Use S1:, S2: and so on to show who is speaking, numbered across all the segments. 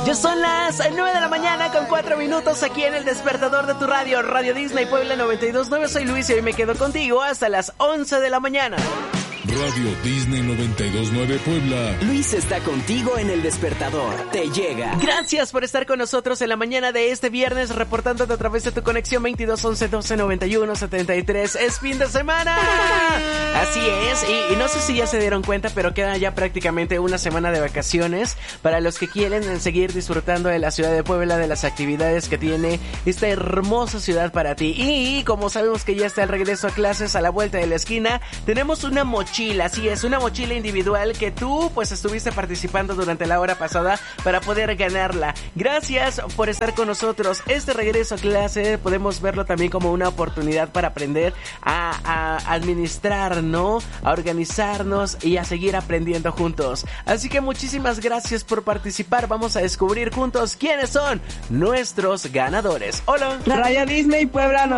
S1: Ya son las 9 de la mañana con 4 minutos aquí en el despertador de tu radio, Radio Disney Puebla 92.9. Soy Luis y hoy me quedo contigo hasta las 11 de la mañana.
S2: Radio Disney 92.9 Puebla.
S3: Luis está contigo en el despertador. Te llega.
S1: Gracias por estar con nosotros en la mañana de este viernes, reportándote a través de tu conexión 22 11 12 91 73. Es fin de semana. Así es. Y no sé si ya se dieron cuenta, pero queda ya prácticamente una semana de vacaciones para los que quieren seguir disfrutando de la ciudad de Puebla, de las actividades que tiene esta hermosa ciudad para ti. Y como sabemos que ya está el regreso a clases a la vuelta de la esquina, tenemos una mochila, así es, una mochila individual que tú pues estuviste participando durante la hora pasada para poder ganarla. Gracias por estar con nosotros. Este regreso a clase podemos verlo también como una oportunidad para aprender a administrar, ¿no? A organizarnos y a seguir aprendiendo juntos. Así que muchísimas gracias por participar. Vamos a descubrir juntos quiénes son nuestros ganadores. Hola.
S4: Radio Disney Puebla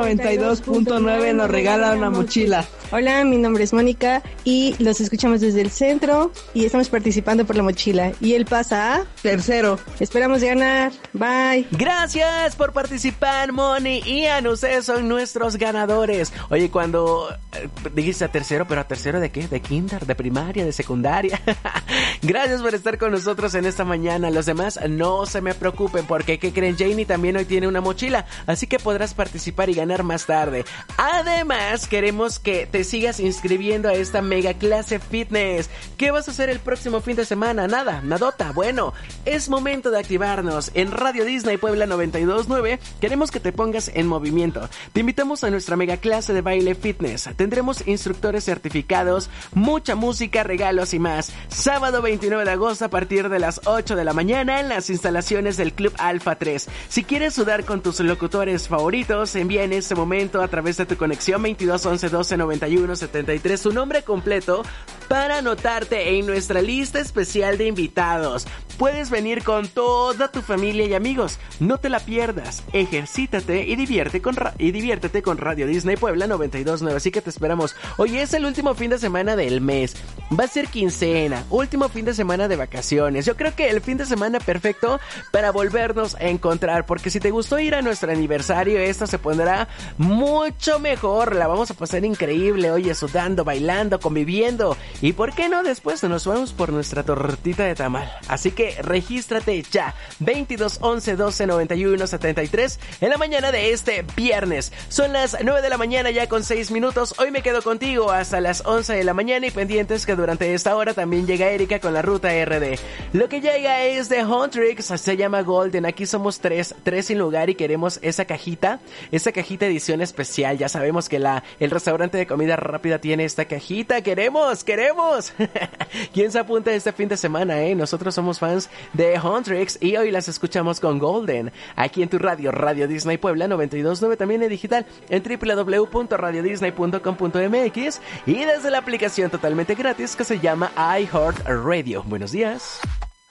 S4: 92.9 nos regala una mochila.
S5: Hola, mi nombre es Mónica y los escuchamos desde el centro y estamos participando por la mochila. Y él pasa a tercero. Esperamos ganar. Bye.
S1: Gracias por participar, Moni y Anu. Ustedes son nuestros ganadores. Oye, cuando dijiste a tercero, ¿pero a tercero de qué? ¿De kinder? ¿De primaria? ¿De secundaria? Gracias por estar con nosotros en esta mañana. Los demás no se me preocupen porque, ¿qué creen? Janie también hoy tiene una mochila, así que podrás participar y ganar más tarde. Además, queremos que te sigas inscribiendo a esta mega clase fitness. ¿Qué vas a hacer el próximo fin de semana? Nada, nadota. Bueno, es momento de activarnos. En Radio Disney Puebla 92.9 queremos que te pongas en movimiento. Te invitamos a nuestra mega clase de baile fitness. Tendremos instructores certificados, mucha música, regalos y más. Sábado 29 de agosto a partir de las 8 de la mañana en las instalaciones del Club Alfa 3. Si quieres sudar con tus locutores favoritos, envía en este momento a través de tu conexión 22 11 12 91 73 su nombre completo para anotarte en nuestra lista especial de invitados. Puedes venir con toda tu familia y amigos. No te la pierdas. Ejercítate y diviértete con Radio Disney Puebla 92.9. Así que te esperamos. Hoy es el último fin de semana del mes. Va a ser quincena, último fin de semana de vacaciones. Yo creo que el fin de semana perfecto para volvernos a encontrar, porque si te gustó ir a nuestro aniversario, esto se pondrá mucho mejor. La vamos a pasar increíble, oye, sudando, bailando, conviviendo. Y por qué no, después nos vamos por nuestra tortita de tamal. Así que regístrate ya, 22 11 12 91 73 en la mañana de este viernes. Son las 9 de la mañana ya con 6 minutos. Hoy me quedo contigo hasta las 11 de la mañana y pendientes que durante esta hora también llega Erika con la ruta RD. Lo que llega es de Huntrix, se llama Golden. Aquí somos tres sin lugar y queremos esa cajita edición especial. Ya sabemos que el restaurante de comida rápida tiene esta cajita. ¡Queremos! ¿Quién se apunta este fin de semana, Nosotros somos fans de Huntrix y hoy las escuchamos con Golden. Aquí en tu radio, Radio Disney Puebla 92.9, también en digital en www.radiodisney.com.mx y desde la aplicación totalmente gratis que se llama iHeartRadio. Buenos días.